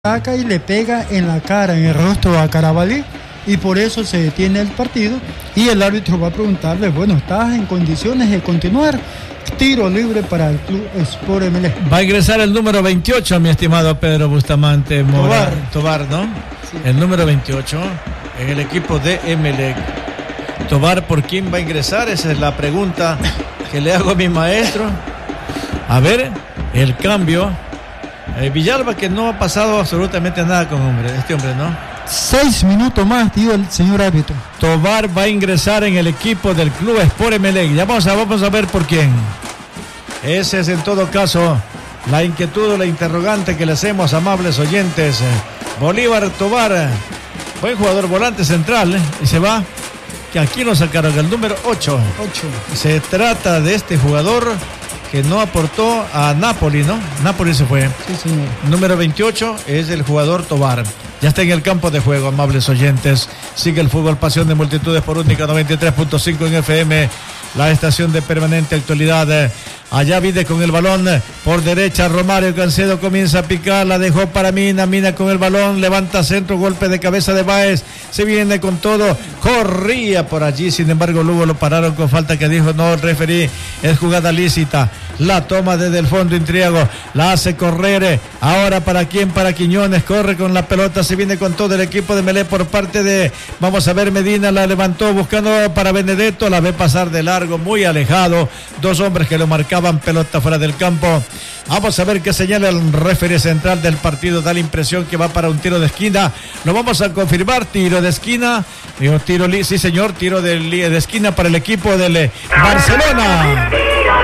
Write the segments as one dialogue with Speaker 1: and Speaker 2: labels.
Speaker 1: saca y le pega en la cara, en el rostro a Carabalí, y por eso se detiene el partido y el árbitro va a preguntarle, bueno, ¿estás en condiciones de continuar? Tiro libre para el Club Sport Emelec.
Speaker 2: Va a ingresar el número 28, mi estimado Pedro Bustamante Tobar, ¿no? Sí. El número 28 en el equipo de Emelec. Tobar, ¿por quién va a ingresar? Esa es la pregunta que le hago a mi maestro. A ver, el cambio. Villalba, que no ha pasado absolutamente nada con este hombre, ¿no?
Speaker 1: 6 minutos más, dijo el señor árbitro.
Speaker 2: Tobar va a ingresar en el equipo del Club Sport Emelec. Ya vamos a ver por quién. Ese es en todo caso la inquietud o la interrogante que le hacemos, amables oyentes. Bolívar Tobar, buen jugador, volante central, y se va, que aquí lo sacaron, el número 8. Se trata de este jugador que no aportó a Napoli, ¿no? Napoli se fue.
Speaker 1: Sí, señor.
Speaker 2: Número 28 es el jugador Tobar. Ya está en el campo de juego, amables oyentes. Sigue el fútbol, pasión de multitudes por Única 93.5 en FM, la estación de permanente actualidad. Allá viene con el balón por derecha Romario Cancedo, comienza a picar, la dejó para Mina con el balón, levanta centro, golpe de cabeza de Báez, se viene con todo, corría por allí, sin embargo luego lo pararon con falta que dijo no, el referí, es jugada lícita, la toma desde el fondo Intriago, la hace correr, ahora para quién, para Quiñones, corre con la pelota, se viene con todo el equipo de Melé por parte de, vamos a ver, Medina la levantó buscando para Benedetto, la ve pasar de largo, muy alejado, dos hombres que lo marcaban, pelota fuera del campo. Vamos a ver qué señala el referee central del partido. Da la impresión que va para un tiro de esquina. Lo vamos a confirmar. Tiro de esquina. Sí, señor. Tiro de esquina para el equipo del Barcelona.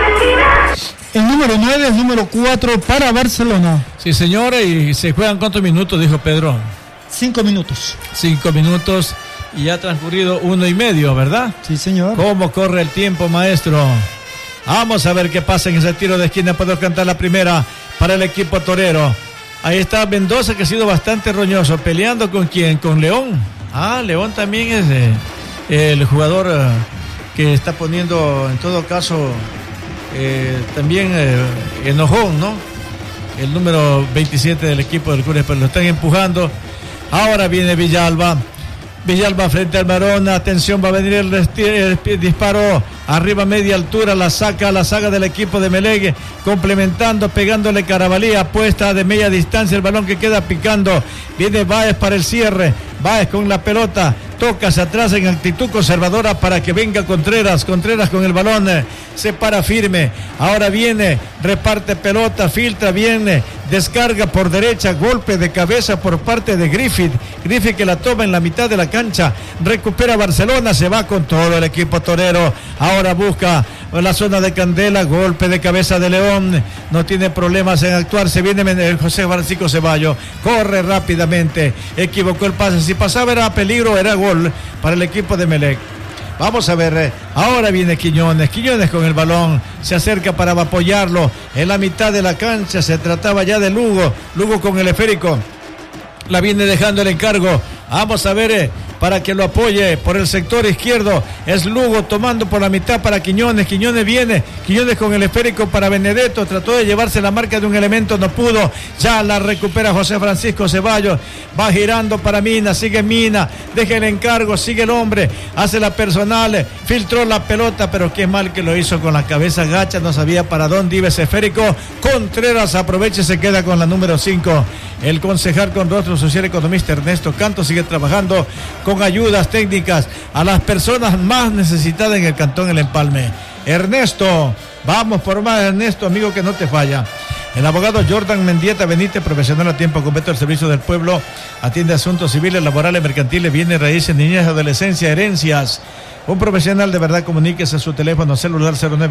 Speaker 1: El número 9, el número 4 para Barcelona.
Speaker 2: Sí, señor. ¿Y se juegan cuántos minutos? Dijo Pedro.
Speaker 1: 5 minutos.
Speaker 2: 5 minutos. Y ya ha transcurrido 1 y medio, ¿verdad?
Speaker 1: Sí, señor.
Speaker 2: ¿Cómo corre el tiempo, maestro? Vamos a ver qué pasa en ese tiro de esquina. Puedo cantar la primera para el equipo torero. Ahí está Mendoza, que ha sido bastante roñoso. ¿Peleando con quién? ¿Con León? León también es el jugador que está poniendo, en todo caso, también enojón, ¿no? El número 27 del equipo del Cures, pero lo están empujando. Ahora viene Villalba frente al Marón, atención, va a venir el disparo, arriba media altura, la saga del equipo de Emelec, complementando, pegándole Carabalí, apuesta de media distancia, el balón que queda picando, viene Báez para el cierre, Báez con la pelota, toca hacia atrás en actitud conservadora para que venga Contreras con el balón, se para firme, ahora viene, reparte pelota, filtra, viene, descarga por derecha, golpe de cabeza por parte de Griffith que la toma en la mitad de la cancha, recupera Barcelona, se va con todo el equipo torero, ahora busca la zona de Candela, golpe de cabeza de León, no tiene problemas en actuar, se viene José Francisco Ceballos, corre rápidamente, equivocó el pase, si pasaba era peligro, era gol para el equipo de Emelec. Vamos a ver, ahora viene Quiñones con el balón, se acerca para apoyarlo en la mitad de la cancha, se trataba ya de Lugo con el esférico, la viene dejando el encargo, vamos a ver para que lo apoye por el sector izquierdo, es Lugo tomando por la mitad para Quiñones viene, Quiñones con el esférico para Benedetto, trató de llevarse la marca de un elemento, no pudo, ya la recupera José Francisco Ceballos, va girando para Mina, sigue Mina, deja el encargo, sigue el hombre, hace la personal, filtró la pelota, pero qué mal que lo hizo con la cabeza gacha, no sabía para dónde iba ese esférico, Contreras aprovecha y se queda con la número 5, el concejal con rostro social economista Ernesto Canto sigue trabajando con ayudas técnicas a las personas más necesitadas en el Cantón El Empalme. Ernesto, vamos por más, Ernesto, amigo que no te falla. El abogado Jordan Mendieta Benítez, profesional a tiempo completo del servicio del pueblo, atiende asuntos civiles, laborales, mercantiles, bienes raíces, niñez, adolescencia, herencias. Un profesional de verdad, comuníquese a su teléfono celular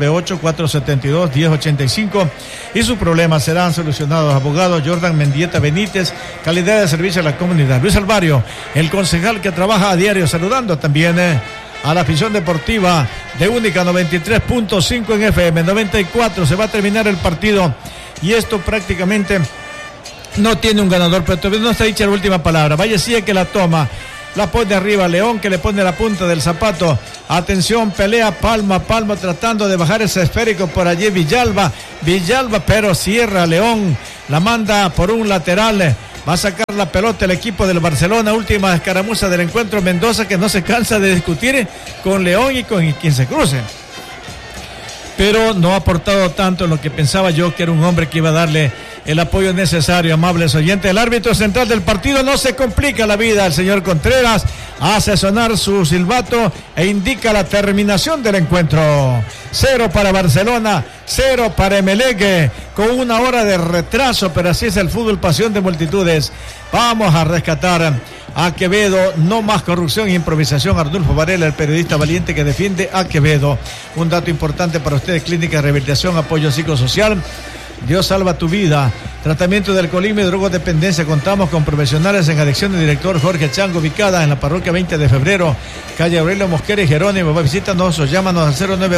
Speaker 2: 098-472-1085 y sus problemas serán solucionados. Abogado Jordan Mendieta Benítez, calidad de servicio a la comunidad. Luis Alvario, el concejal que trabaja a diario, saludando también a la afición deportiva de Única 93.5 en FM, 94, se va a terminar el partido y esto prácticamente no tiene un ganador, pero todavía no está dicha la última palabra. Vaya sí que la toma. La pone arriba León, que le pone la punta del zapato. Atención, pelea palmo a palmo tratando de bajar ese esférico por allí Villalba, pero cierra León. La manda por un lateral Va a sacar la pelota el equipo del Barcelona. Última escaramuza del encuentro. Mendoza, que no se cansa de discutir con León y con quien se cruce. Pero no ha aportado tanto en lo que pensaba yo que era un hombre que iba a darle el apoyo necesario. Amables oyentes, el árbitro central del partido no se complica la vida. El señor Contreras hace sonar su silbato e indica la terminación del encuentro. 0 para Barcelona, 0 para Emelec, con 1 hora de retraso, pero así es el fútbol, pasión de multitudes. Vamos a rescatar a Quevedo, no más corrupción e improvisación. Arnulfo Varela, el periodista valiente que defiende a Quevedo. Un dato importante para ustedes: clínica de rehabilitación, apoyo psicosocial. Dios salva tu vida. Tratamiento de alcoholismo y drogodependencia. Contamos con profesionales en adicciones. Director Jorge Chango, ubicada en la parroquia 20 de febrero, calle Aurelio Mosquera y Jerónimo. Visítanos o llámanos al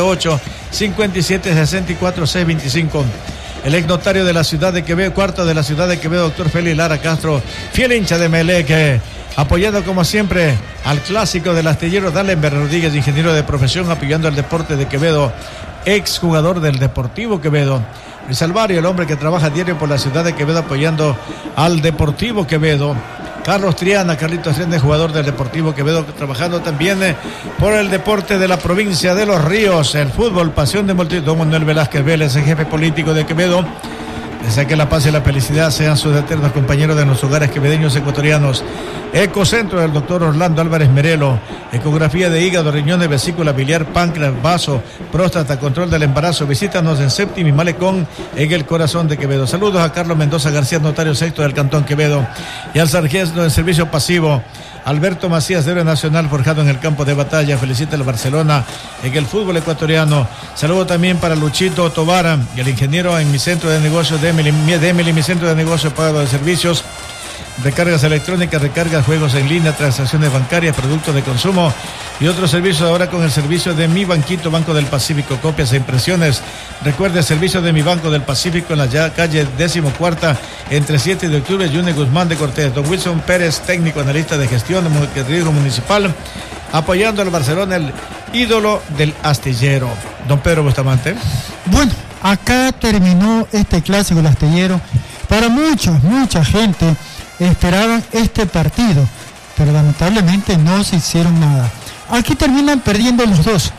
Speaker 2: 098-5764-625. El ex notario de la ciudad de Quevedo, cuarto de la ciudad de Quevedo, doctor Félix Lara Castro, fiel hincha de Emelec, apoyando como siempre al clásico del astillero Dallenberg Rodríguez, ingeniero de profesión, apoyando el deporte de Quevedo, ex jugador del Deportivo Quevedo. Luis Alvario, el hombre que trabaja diario por la ciudad de Quevedo apoyando al Deportivo Quevedo. Carlos Triana, Carlitos Triana, jugador del Deportivo Quevedo, trabajando también por el deporte de la provincia de Los Ríos, el fútbol, pasión de multitud. Don Manuel Velázquez Vélez, el jefe político de Quevedo. Desea que la paz y la felicidad sean sus eternos compañeros de los hogares quevedeños ecuatorianos. Ecocentro del doctor Orlando Álvarez Merelo. Ecografía de hígado, riñones, vesícula biliar, páncreas, vaso, próstata, control del embarazo. Visítanos en Séptimo y Malecón, en el corazón de Quevedo. Saludos a Carlos Mendoza García, notario sexto del Cantón Quevedo. Y al sargento en servicio pasivo, Alberto Macías, héroe nacional forjado en el campo de batalla. Felicita al Barcelona en el fútbol ecuatoriano. Saludo también para Luchito Tobar, y el ingeniero en mi centro de negocios de Emily, mi centro de negocios pago de servicios, recargas electrónicas, recargas, juegos en línea, transacciones bancarias, productos de consumo y otros servicios. Ahora con el servicio de Mi Banquito, Banco del Pacífico, copias e impresiones. Recuerde el servicio de Mi Banco del Pacífico en la calle 14ª, entre 7 de octubre, Yune Guzmán de Cortés. Don Wilson Pérez, técnico analista de gestión de riesgo municipal, apoyando al Barcelona, el ídolo del astillero. Don Pedro Bustamante.
Speaker 1: Bueno, acá terminó este clásico del astillero. Para mucha gente esperaban este partido, pero lamentablemente no se hicieron nada. Aquí terminan perdiendo los dos,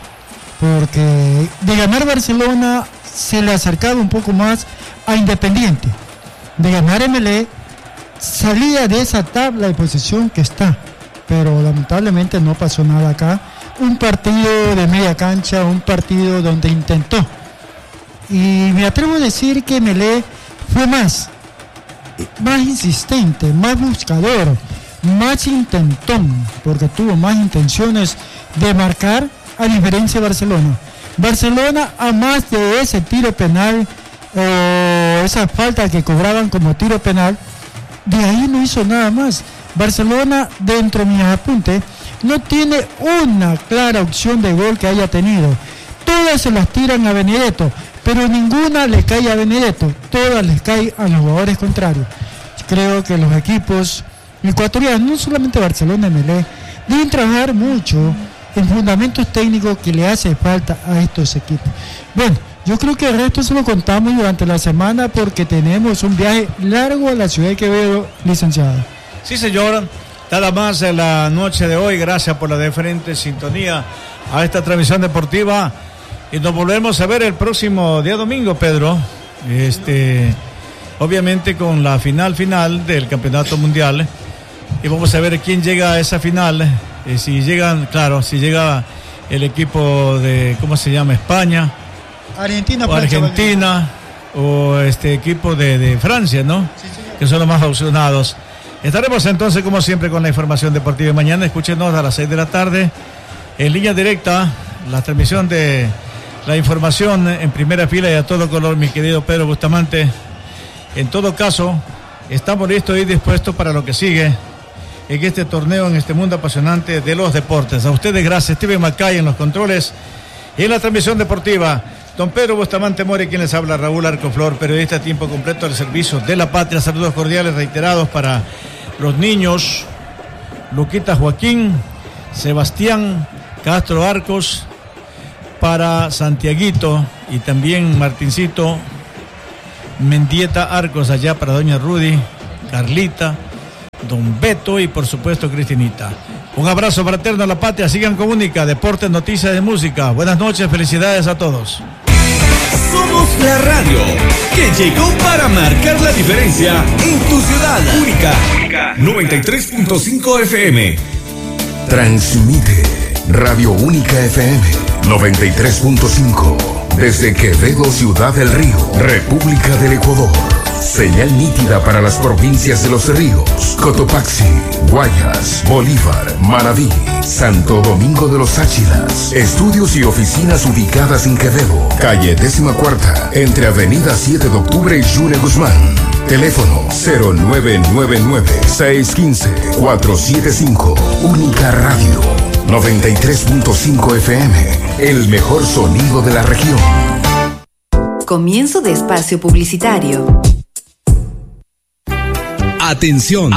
Speaker 1: porque de ganar Barcelona se le acercaba un poco más a Independiente. De ganar Emelec salía de esa tabla de posición que está, pero lamentablemente no pasó nada acá. Un partido de media cancha, un partido donde intentó, y me atrevo a decir que Emelec fue más insistente, más buscador, más intentón, porque tuvo más intenciones de marcar, a diferencia de Barcelona. Barcelona, a más de ese tiro penal o esa falta que cobraban como tiro penal, de ahí no hizo nada más. Barcelona, dentro de mis apuntes, no tiene una clara opción de gol que haya tenido. Todas se las tiran a Benedetto, pero ninguna le cae a Benedetto, todas les caen a los jugadores contrarios. Creo que los equipos ecuatorianos, no solamente Barcelona y Emelec, deben trabajar mucho en fundamentos técnicos que le hace falta a estos equipos. Bueno, yo creo que el resto se lo contamos durante la semana, porque tenemos un viaje largo a la ciudad de Quevedo, licenciado.
Speaker 2: Sí, señor. Nada más en la noche de hoy. Gracias por la diferente sintonía a esta transmisión deportiva. Y nos volvemos a ver el próximo día domingo, Pedro. Obviamente con la final del campeonato mundial. Y vamos a ver quién llega a esa final. Si llega el equipo de, ¿cómo se llama? España.
Speaker 1: Argentina
Speaker 2: o equipo de Francia, ¿no? Sí, que son los más opcionados. Estaremos entonces, como siempre, con la información deportiva. Mañana escúchenos a las 6 de la tarde en línea directa, la transmisión de la información en primera fila y a todo color, mi querido Pedro Bustamante. En todo caso, estamos listos y dispuestos para lo que sigue en este torneo, en este mundo apasionante de los deportes. A ustedes gracias, Steven Macay en los controles y en la transmisión deportiva. Don Pedro Bustamante More, quien les habla, Raúl Arcoflor, periodista a tiempo completo al servicio de la patria. Saludos cordiales reiterados para los niños Luquita Joaquín, Sebastián Castro Arcos, para Santiaguito y también Martincito Mendieta Arcos, allá para doña Rudy Carlita, don Beto y por supuesto Cristinita. Un abrazo fraterno a la patria. Sigan con Única, deportes, noticias de música. Buenas noches, felicidades a todos.
Speaker 3: Somos la radio que llegó para marcar la diferencia en tu ciudad. Única 93.5 FM.
Speaker 4: Transmite Radio Única FM 93.5 desde Quevedo, Ciudad del Río, República del Ecuador. Señal nítida para las provincias de Los Ríos, Cotopaxi, Guayas, Bolívar, Manabí, Santo Domingo de los Áchilas. Estudios y oficinas ubicadas en Quevedo, calle 14ª, entre Avenida 7 de Octubre y June Guzmán. Teléfono 0999-615-475. Única Radio 93.5 FM, el mejor sonido de la región.
Speaker 5: Comienzo de espacio publicitario.
Speaker 6: Atención.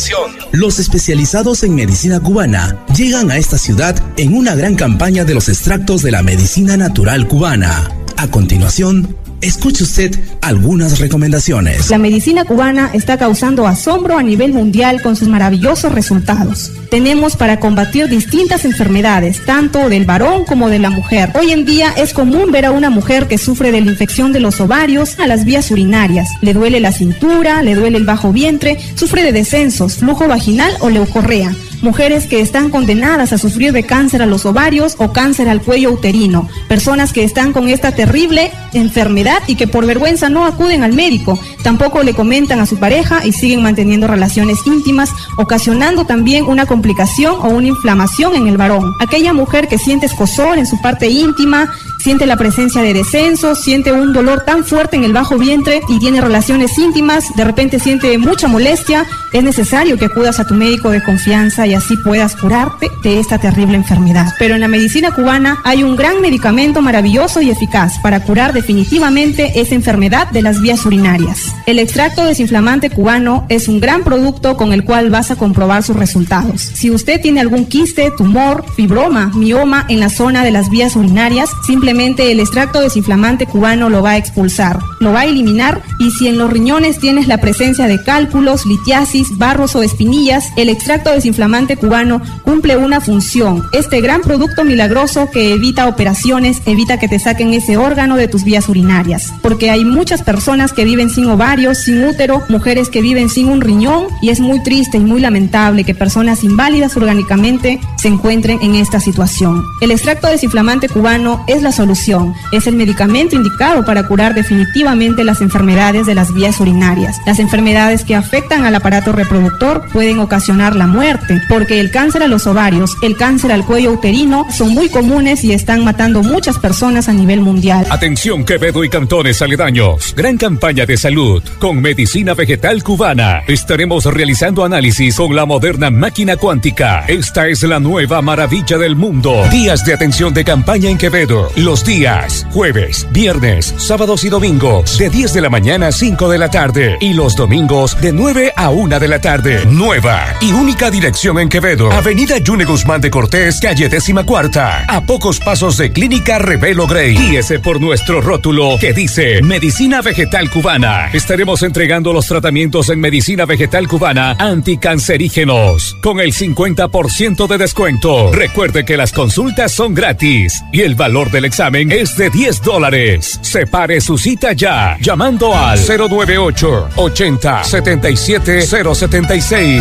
Speaker 6: Los especializados en medicina cubana llegan a esta ciudad en una gran campaña de los extractos de la medicina natural cubana. A continuación, escuche usted algunas recomendaciones.
Speaker 7: La medicina cubana está causando asombro a nivel mundial con sus maravillosos resultados. Tenemos para combatir distintas enfermedades, tanto del varón como de la mujer. Hoy en día es común ver a una mujer que sufre de la infección de los ovarios a las vías urinarias. Le duele la cintura, le duele el bajo vientre, sufre de descensos, flujo vaginal o leucorrea. Mujeres que están condenadas a sufrir de cáncer a los ovarios o cáncer al cuello uterino. Personas que están con esta terrible enfermedad y que por vergüenza no acuden al médico. Tampoco le comentan a su pareja y siguen manteniendo relaciones íntimas, ocasionando también una complicación o una inflamación en el varón. Aquella mujer que siente escozor en su parte íntima, siente la presencia de descensos, siente un dolor tan fuerte en el bajo vientre y tiene relaciones íntimas, de repente siente mucha molestia, es necesario que acudas a tu médico de confianza y así puedas curarte de esta terrible enfermedad. Pero en la medicina cubana hay un gran medicamento maravilloso y eficaz para curar definitivamente esa enfermedad de las vías urinarias. El extracto desinflamante cubano es un gran producto con el cual vas a comprobar sus resultados. Si usted tiene algún quiste, tumor, fibroma, mioma en la zona de las vías urinarias, simplemente el extracto desinflamante cubano lo va a expulsar, lo va a eliminar, y si en los riñones tienes la presencia de cálculos, litiasis, barros o espinillas, el extracto desinflamante cubano cumple una función. Este gran producto milagroso que evita operaciones, evita que te saquen ese órgano de tus vías urinarias, porque hay muchas personas que viven sin ovarios, sin útero, mujeres que viven sin un riñón, y es muy triste y muy lamentable que personas inválidas orgánicamente se encuentren en esta situación. El extracto desinflamante cubano es la solución, es el medicamento indicado para curar definitivamente las enfermedades de las vías urinarias. Las enfermedades que afectan al aparato reproductor pueden ocasionar la muerte, porque el cáncer a los ovarios, el cáncer al cuello uterino son muy comunes y están matando muchas personas a nivel mundial.
Speaker 8: Atención Quevedo y cantones aledaños, gran campaña de salud con medicina vegetal cubana. Estaremos realizando análisis con la moderna máquina cuántica. Esta es la nueva maravilla del mundo. Días de atención de campaña en Quevedo. Los días jueves, viernes, sábados y domingos de 10 de la mañana a 5 de la tarde y los domingos de 9 a 1 de la tarde. Nueva y única dirección en Quevedo. Avenida June Guzmán de Cortés, calle 14ª, a pocos pasos de Clínica Revelo Grey. Guíese por nuestro rótulo que dice Medicina Vegetal Cubana. Estaremos entregando los tratamientos en medicina vegetal cubana anticancerígenos con el 50% de descuento. Recuerde que las consultas son gratis y el valor del examen es de $10. Separe su cita ya, llamando al 098 80 77 076.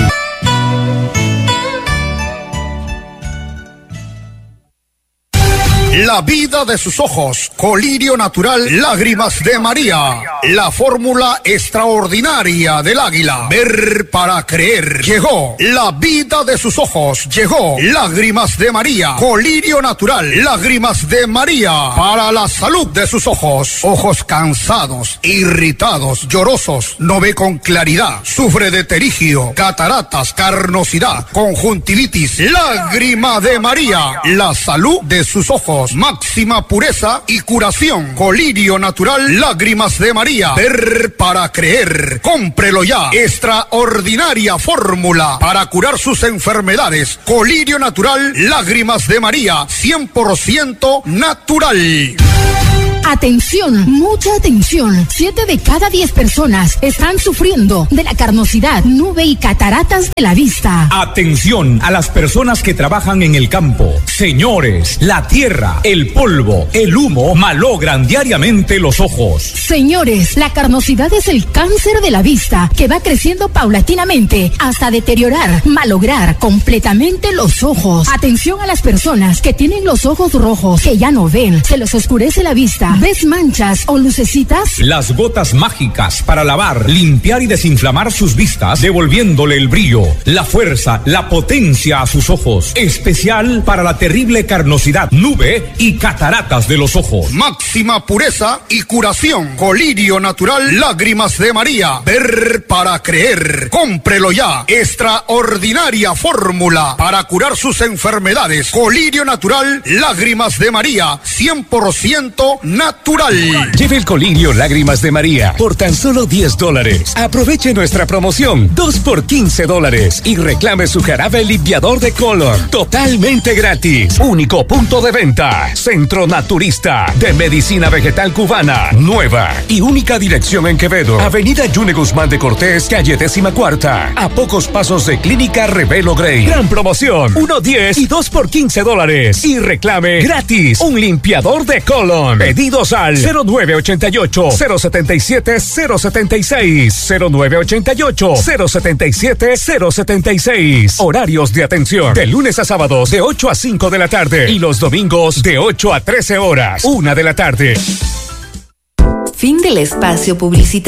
Speaker 9: La vida de sus ojos, colirio natural, lágrimas de María, la fórmula extraordinaria del águila, ver para creer. Llegó la vida de sus ojos, llegó lágrimas de María, colirio natural, lágrimas de María, para la salud de sus ojos. Ojos cansados, irritados, llorosos, no ve con claridad, sufre de terigio, cataratas, carnosidad, conjuntivitis. Lágrima de María, la salud de sus ojos. Máxima pureza y curación. Colirio natural, lágrimas de María. Ver para creer. Cómprelo ya. Extraordinaria fórmula para curar sus enfermedades. Colirio natural, lágrimas de María. 100% natural.
Speaker 10: Atención, mucha atención. 7 de cada 10 personas están sufriendo de la carnosidad, nube y cataratas de la vista.
Speaker 11: Atención a las personas que trabajan en el campo. Señores, la tierra, el polvo, el humo malogran diariamente los ojos.
Speaker 10: Señores, la carnosidad es el cáncer de la vista que va creciendo paulatinamente hasta deteriorar, malograr completamente los ojos. Atención a las personas que tienen los ojos rojos, que ya no ven, se les oscurece la vista. ¿Ves manchas o lucecitas?
Speaker 11: Las gotas mágicas para lavar, limpiar y desinflamar sus vistas, devolviéndole el brillo, la fuerza, la potencia a sus ojos. Especial para la terrible carnosidad, nube y cataratas de los ojos.
Speaker 9: Máxima pureza y curación. Colirio natural, lágrimas de María. Ver para creer. Cómprelo ya. Extraordinaria fórmula para curar sus enfermedades. Colirio natural, lágrimas de María. 100% natural.
Speaker 8: Lleve el colirio Lágrimas de María por tan solo $10. Aproveche nuestra promoción 2 por $15 y reclame su jarabe limpiador de color totalmente gratis. Único punto de venta, Centro Naturista de Medicina Vegetal Cubana. Nueva y única dirección en Quevedo, Avenida Yune Guzmán de Cortés, calle 14ª, a pocos pasos de Clínica Revelo Grey. Gran promoción, 1.10 y 2 por $15 y reclame gratis un limpiador de colon. Pedidos al 0988-077-076, 0988-077-076. Horarios de atención de lunes a sábados de 8 a 5 de la tarde y los domingos de 8 a 13 horas, 1 de la tarde.
Speaker 5: Fin del espacio publicitario.